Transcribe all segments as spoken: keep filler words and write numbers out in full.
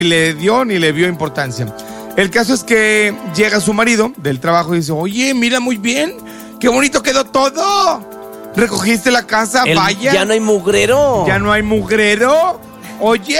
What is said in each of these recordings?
le dio ni le vio importancia. El caso es que llega su marido del trabajo y dice, oye, mira muy bien, qué bonito quedó todo. Recogiste la casa, El, vaya. Ya no hay mugrero. Ya no hay mugrero. Oye.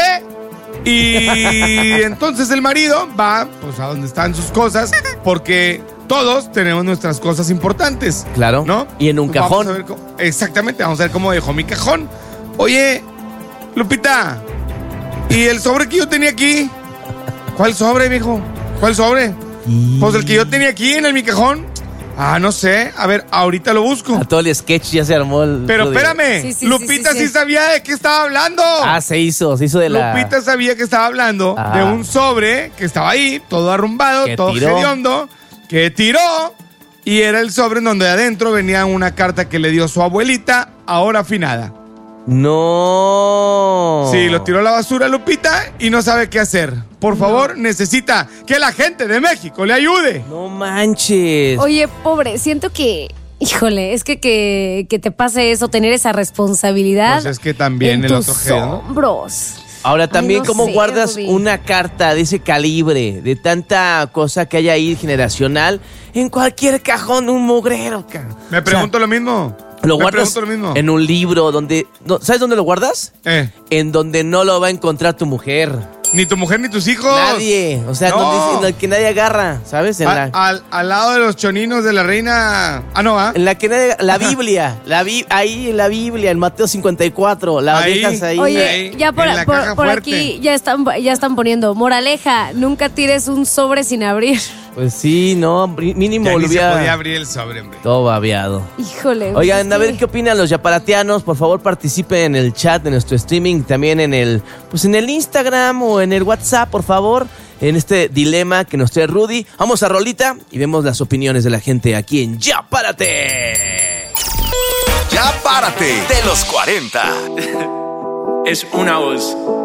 Y entonces el marido va pues a donde están sus cosas, porque todos tenemos nuestras cosas importantes. Claro. ¿No? Y en un Pues cajón. Vamos a ver cómo, exactamente, vamos a ver cómo dejó mi cajón. Oye, Lupita, ¿y el sobre que yo tenía aquí? ¿Cuál sobre, mijo? ¿Cuál sobre? Y... Pues el que yo tenía aquí en el mi cajón. Ah, no sé. A ver, ahorita lo busco. A todo el sketch ya se armó el... Pero espérame, Sí, sí, Lupita sí, sí, sí, sí. sabía de qué estaba hablando. Ah, se hizo, se hizo de la... Lupita sabía que estaba hablando Ajá. de un sobre que estaba ahí, todo arrumbado, Que todo tiró. hediondo, que tiró. Y era el sobre en donde adentro venía una carta que le dio su abuelita, ahora afinada. No. Sí, lo tiró a la basura Lupita y no sabe qué hacer. Por favor, necesita que la gente de México le ayude. No manches. Oye, pobre, siento que, híjole, es que que, que te pase eso, tener esa responsabilidad. Pues es que también en el tus otro G, ¿no? hombros. Ahora también, Ay, no ¿cómo sé, guardas Rudy. una carta de ese calibre, de tanta cosa que hay ahí generacional, en cualquier cajón de un mugrero? ca- Me pregunto lo mismo. Lo Me guardas pregunto lo mismo. en un libro donde... no, ¿sabes dónde lo guardas? Eh, En donde no lo va a encontrar tu mujer. ni tu mujer ni tus hijos. Nadie. O sea, No. donde, en la que nadie agarra, ¿sabes? En, Al, la, al- al lado de los choninos de la reina. Ah, no, ¿ah? en la que nadie... La Biblia. La bi- ahí en la Biblia, en Mateo cincuenta y cuatro. La Ahí. dejas ahí. Oye, ahí, ya por, en la por- caja por fuerte. aquí ya están, ya están poniendo, moraleja, nunca tires un sobre sin abrir. Pues sí, no, mínimo Ya ni se volvía podía abrir el sobre, hombre. todo babeado. Híjole. Oigan, pues a es ver que- qué opinan los yaparatianos. Por favor, participen en el chat de nuestro streaming, también en el, pues en el Instagram o en el WhatsApp, por favor, en este dilema que nos trae Rudy. Vamos a rolita y vemos las opiniones de la gente aquí en Ya Párate. Ya párate de los cuarenta. Es una voz.